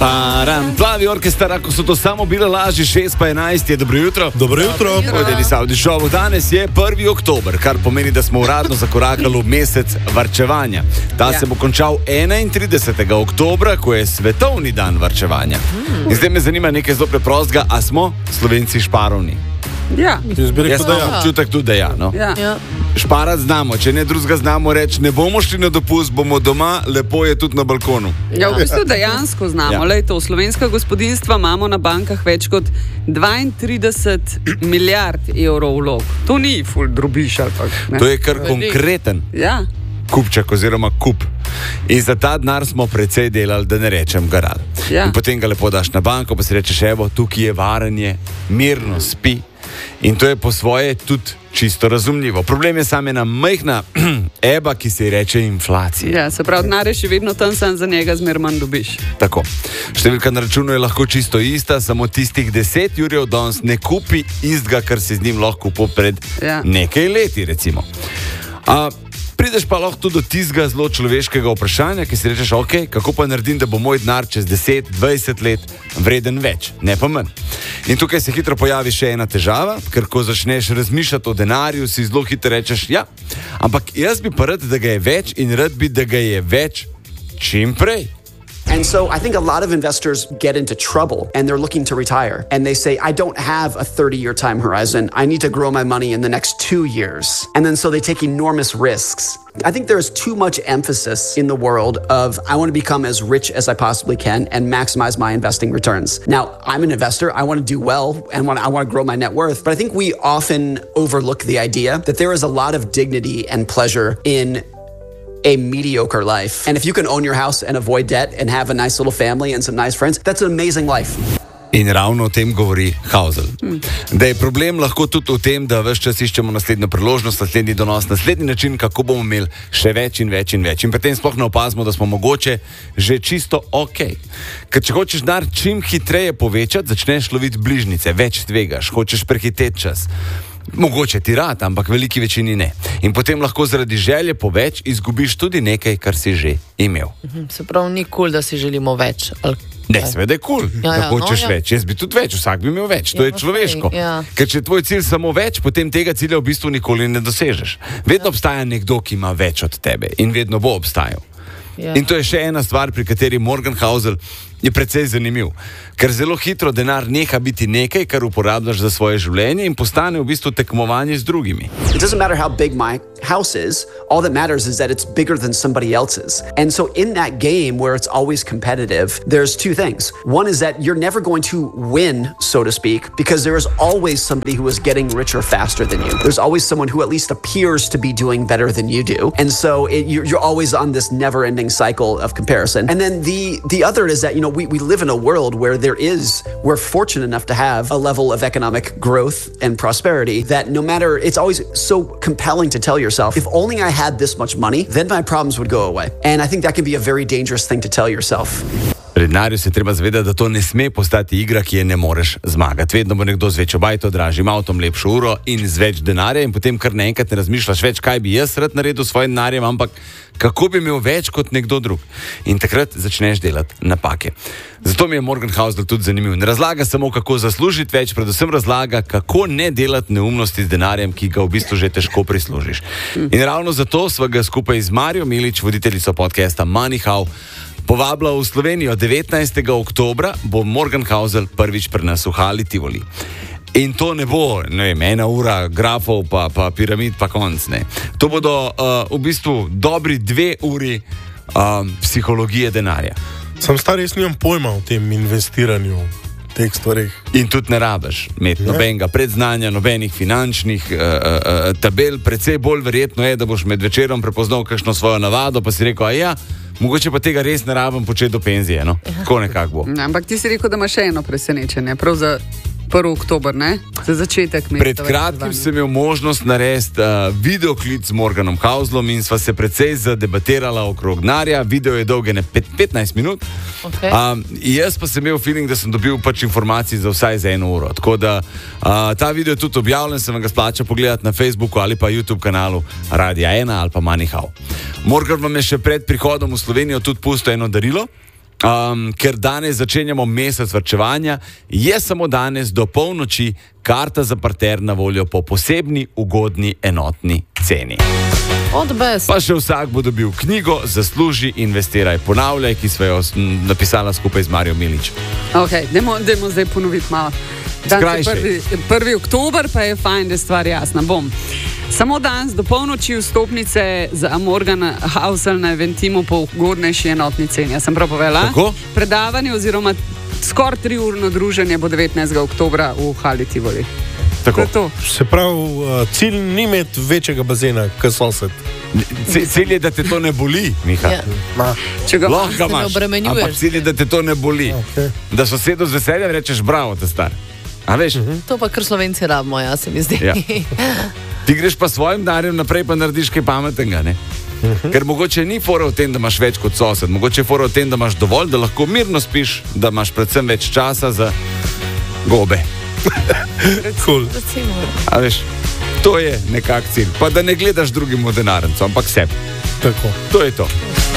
Plavi orkester, ako so to samo bile laži, 6 pa 11 je dobro jutro. Dobro jutro. Pojdeli Saudi šovu. Danes je 1. oktober, kar pomeni, da smo uradno zakorakali v mesec varčevanja. Ta se bo končal 31. oktobra, ko je svetovni dan varčevanja. In zdaj me zanima nekaj zelo preprostega, a smo Slovenci šparovni? Ja. Jaz imam občutek tudi, da ja. No? Ja. Šparati znamo, če ne drugega znamo reči, ne bomo šli na dopust, bomo doma, lepo je tudi na balkonu. Ja, v bistvu dejansko znamo. Ja. Lejto, v slovenska gospodinjstva imamo na bankah več kot 32 milijard evrov vlog. To ni ful drobiš ali pa. To je kar konkreten kupček oziroma kup. In za ta denar smo precej delali, da ne rečem garal. Ja. In potem ga lepo daš na banko, pa si rečeš, evo, tukaj je varanje, mirno spi. In to je po svoje tudi čisto razumljivo. Problem je samo ena majhna eba, ki se ji reče inflacija. Ja, se pravi, denar je še vedno tam, sam za njega zmer manj dobiš. Tako. Številka na računu je lahko čisto ista, samo tistih 10 jurjev danes ne kupi istega, kar si z njim lahko kupil pred nekaj leti, recimo. Prideš pa lahko tudi do tistega zelo človeškega vprašanja, ki si rečeš, ok, kako pa naredim, da bo moj denar čez 10-20 let vreden več, ne pa manj. In tukaj se hitro pojavi še ena težava, ker ko začneš razmišljati o denarju, si zelo hitro rečeš, ja, ampak jaz bi pa rad, da ga je več in rad bi, da ga je več čim prej. And so I think a lot of investors get into trouble and they're looking to retire. And they say, I don't have a 30-year time horizon. I need to grow my money in the next 2 years. And then so they take enormous risks. I think there's too much emphasis in the world of I want to become as rich as I possibly can and maximize my investing returns. Now, I'm an investor. I want to do well and I want to grow my net worth. But I think we often overlook the idea that there is a lot of dignity and pleasure in a mediocre life. And if you can own your house and avoid debt and have a nice little family and some nice friends, that's an amazing life. In ravno o tem govori Hausel. Da je problem lahko tudi v tem, da ves čas iščemo naslednjo priložnost, naslednji donos, naslednji način, kako bomo imeli še več in več in več. In pri tem sploh ne opazimo, da smo mogoče že čisto ok. Ker če hočeš denar čim hitreje povečati, začneš loviti bližnjice, več tvegaš, hočeš prehiteti čas. Mogoče ti rad, ampak veliki večini ne. In potem lahko zaradi želje po več izgubiš tudi nekaj, kar si že imel. Se pravi, ni kul, da si želimo več. Ne, seveda je kul, da hočeš več. Jaz bi tudi več, vsak bi imel več. To je človeško. Ker če je tvoj cilj samo več, potem tega cilja v bistvu nikoli ne dosežeš. Vedno obstaja nekdo, ki ima več od tebe in vedno bo obstajal. In to je še ena stvar, pri kateri Morgan Housel je precej zanimiv. Ker zelo hitro denar neha biti nekaj, kar uporabljaš za svoje življenje in postane v bistvu tekmovanje z drugimi. It doesn't matter how big my house is. All that matters is that it's bigger than somebody else's. And so in that game where it's always competitive, there's two things. One is that you're never going to win, so to speak, because there is always somebody who is getting richer faster than you. There's always someone who at least appears to be doing better than you do. And so you're always on this never-ending cycle of comparison. And then the other is that, you know, we live in a world where we're fortunate enough to have a level of economic growth and prosperity that no matter, it's always so compelling to tell yourself, if only I had this much money, then my problems would go away. And I think that can be a very dangerous thing to tell yourself. Pri denarju se treba zavedati, da to ne sme postati igra, ki je ne moreš zmagati. Vedno bo nekdo z večjo bajto, dražjim avtom, lepšo uro in z več denarja in potem kar naenkrat ne razmišljaš več, kaj bi jaz rad naredil s svojim denarjem, ampak kako bi imel več kot nekdo drug. In takrat začneš delati napake. Zato mi je Morgan Housel tudi zanimiv. Ne razlaga samo, kako zaslužiti več, predvsem razlaga, kako ne delati neumnosti z denarjem, ki ga v bistvu že težko prislužiš. In ravno zato sva ga skupaj z Marijo Milič, voditeljico podcasta Money How, povabila v Slovenijo. 19. oktobra bo Morgan Housel prvič pri nas v Hali Tivoli. In to ne bo, ne vem, 1 ura grafov pa piramid pa konc, ne. To bodo v bistvu dobri 2 uri psihologije denarja. Sam star, jaz nimam pojma o tem investiranju, teh stvarih. In tudi ne rabiš imeti nobenega predznanja, nobenih finančnih tabel. Precej bolj verjetno je, da boš med večerom prepoznal kakšno svojo navado, pa si rekel, mogoče pa tega res ne rabim početi do penzije, no? Tako nekako bo. Ampak ti si rekel, da imaš še eno presenečenje, prav za 1. oktober, ne? Za začetek meseca. Pred kratkim sem imel možnost narediti videoklic z Morganom Houselom in sva se precej zadebatirala okrog denarja. Video je dolg 15 minut. Okay. Jaz pa sem imel feeling, da sem dobil pač informacij za vsaj za 1 uro. Tako da ta video je tudi objavljen, sem ga splačal pogledati na Facebooku ali pa YouTube kanalu Radia 1 ali pa Money How. Morgan vam je še pred prihodom v Slovenijo tudi pustil eno darilo. Ker danes začenjamo mesec varčevanja, je samo danes do polnoči karta za parter na voljo po posebni, ugodni, enotni ceni. Pa še vsak bo dobil knjigo Zasluži, investiraj, ponavljaj, ki sva jo napisala skupaj z Marijo Milič. Ok, dajmo zdaj ponoviti malo. Danes je 1. oktober, pa je fajn, da je stvar jasna. Bom. Samo danes do polnoči vstopnice za Morgan Housel na Eventimu po ugodnejši enotni ceni. Jaz sem prav povedala? Tako? Predavanje oziroma skoraj 3-urno druženje bo 19. oktobra v Hali Tivoli. Tako. Se pravi, cilj ni imeti večjega bazena, kot sosed. Cilj je, da te to ne boli, Miha. Če ga Lahko ga imaš, ampak cilj je, da te to ne boli. Okay. Da sosedu z veseljem rečeš bravo, te star. A veš? To pa kar Slovenci rabimo, se mi zdi. Ja. Ti greš pa svojim darjem naprej, pa narediš kaj pametnega, ne? Ker mogoče ni fora v tem, da imaš več kot sosed, mogoče je fora v tem, da imaš dovolj, da lahko mirno spiš, da imaš predvsem več časa za gobe. Cool. A veš, to je nekak cilj. Pa da ne gledaš drugim v denarnico, ampak sebi. Tako. To je to.